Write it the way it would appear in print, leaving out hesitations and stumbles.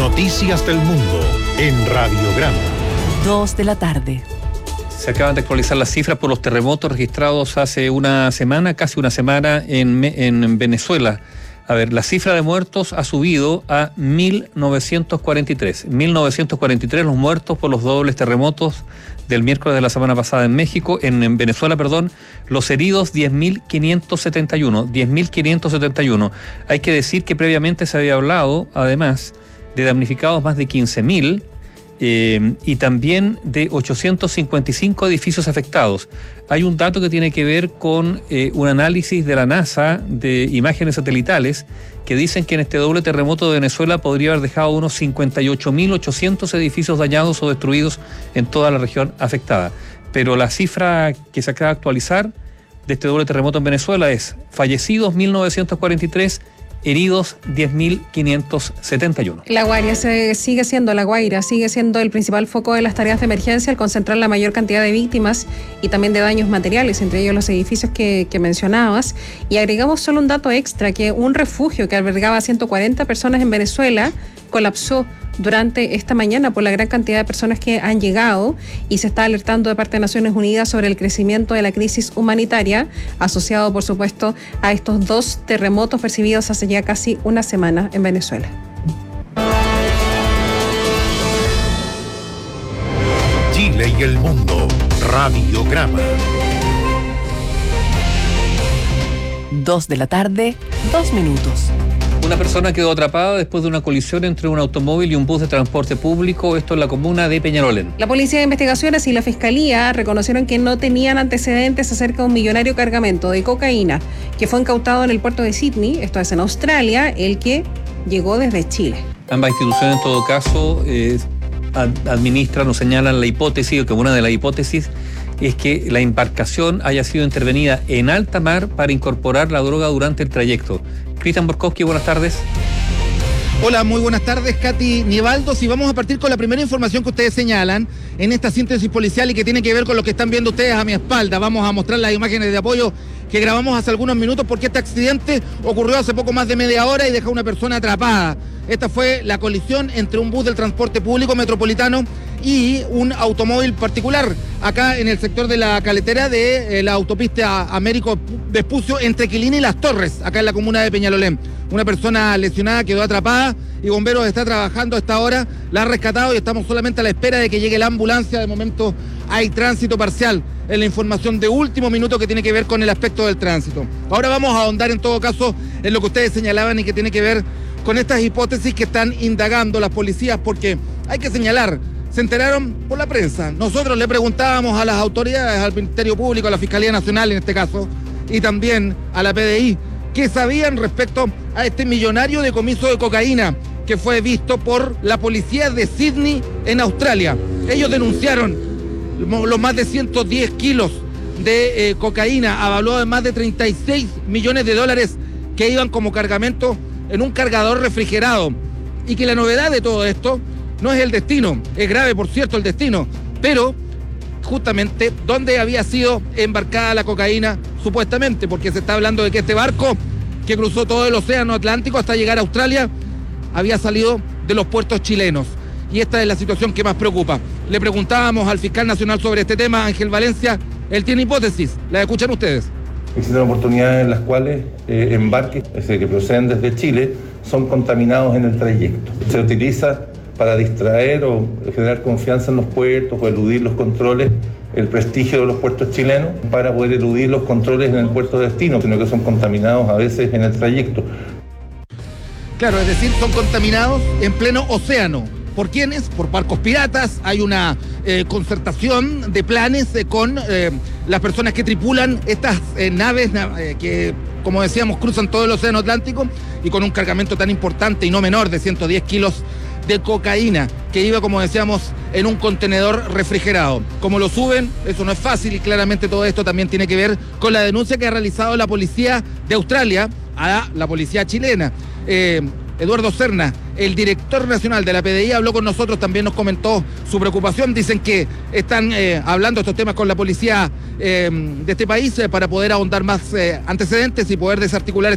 Noticias del Mundo en Radiograma. 2 de la tarde. Se acaban de actualizar las cifras por los terremotos registrados hace una semana, casi una semana, en Venezuela. A ver, la cifra de muertos ha subido a 1.943. 1.943 los muertos por los dobles terremotos del miércoles de la semana pasada en México, en Venezuela, perdón. Los heridos, 10.571. 10.571. Hay que decir que previamente se había hablado, además, de damnificados más de 15.000. Y también de 855 edificios afectados. Hay un dato que tiene que ver con un análisis de la NASA de imágenes satelitales que dicen que en este doble terremoto de Venezuela podría haber dejado unos 58.800 edificios dañados o destruidos en toda la región afectada. Pero la cifra que se acaba de actualizar de este doble terremoto en Venezuela es fallecidos 1.943, heridos 10.571. La Guaira sigue siendo el principal foco de las tareas de emergencia al concentrar la mayor cantidad de víctimas y también de daños materiales, entre ellos los edificios que mencionabas. Y agregamos solo un dato extra, que un refugio que albergaba a 140 personas en Venezuela colapsó durante esta mañana por la gran cantidad de personas que han llegado, y se está alertando de parte de Naciones Unidas sobre el crecimiento de la crisis humanitaria asociado, por supuesto, a estos dos terremotos percibidos hace ya casi una semana en Venezuela. Chile y el mundo. Radiograma. 2 de la tarde, 2 minutos. Una persona quedó atrapada después de una colisión entre un automóvil y un bus de transporte público, esto en la comuna de Peñalolén. La Policía de Investigaciones y la Fiscalía reconocieron que no tenían antecedentes acerca de un millonario cargamento de cocaína que fue incautado en el puerto de Sydney, esto es en Australia, el que llegó desde Chile. Ambas instituciones, en todo caso, administran o señalan la hipótesis, o que una de las hipótesis es que la embarcación haya sido intervenida en alta mar para incorporar la droga durante el trayecto. Cristian Borkowski, buenas tardes. Hola, muy buenas tardes, Katy Nivaldos, y vamos a partir con la primera información que ustedes señalan en esta síntesis policial y que tiene que ver con lo que están viendo ustedes a mi espalda. Vamos a mostrar las imágenes de apoyo que grabamos hace algunos minutos, porque este accidente ocurrió hace poco más de media hora y dejó a una persona atrapada. Esta fue la colisión entre un bus del transporte público metropolitano y un automóvil particular, acá en el sector de la caletera de la autopista Américo Vespucio, entre Quilín y Las Torres, acá en la comuna de Peñalolén. Una persona lesionada quedó atrapada y Bomberos está trabajando a esta hora, la ha rescatado y estamos solamente a la espera de que llegue la ambulancia. De momento hay tránsito parcial en la información de último minuto que tiene que ver con el aspecto del tránsito. Ahora vamos a ahondar en todo caso en lo que ustedes señalaban y que tiene que ver con estas hipótesis que están indagando las policías, porque hay que señalar, se enteraron por la prensa. Nosotros le preguntábamos a las autoridades, al Ministerio Público, a la Fiscalía Nacional en este caso, y también a la PDI, qué sabían respecto a este millonario decomiso de cocaína que fue visto por la policía de Sydney en Australia. Ellos denunciaron los más de 110 kilos de cocaína, avaluado en más de 36 millones de dólares que iban como cargamento en un cargador refrigerado. Y que la novedad de todo esto no es el destino, es grave por cierto el destino, pero justamente dónde había sido embarcada la cocaína supuestamente, porque se está hablando de que este barco que cruzó todo el océano Atlántico hasta llegar a Australia había salido de los puertos chilenos. Y esta es la situación que más preocupa. Le preguntábamos al fiscal nacional sobre este tema, Ángel Valencia. Él tiene hipótesis, la escuchan ustedes. Existen oportunidades en las cuales embarques que proceden desde Chile son contaminados en el trayecto. Se utiliza para distraer o generar confianza en los puertos o eludir los controles, el prestigio de los puertos chilenos, para poder eludir los controles en el puerto de destino, sino que son contaminados a veces en el trayecto. Claro, es decir, son contaminados en pleno océano. ¿Por quiénes? Por barcos piratas. Hay una concertación de planes con las personas que tripulan estas naves que, como decíamos, cruzan todo el océano Atlántico y con un cargamento tan importante y no menor de 110 kilos de cocaína que iba, como decíamos, en un contenedor refrigerado. Como lo suben, eso no es fácil, y claramente todo esto también tiene que ver con la denuncia que ha realizado la policía de Australia a la policía chilena. Eduardo Serna, el director nacional de la PDI, habló con nosotros, también nos comentó su preocupación. Dicen que están hablando estos temas con la policía de este país para poder ahondar más antecedentes y poder desarticular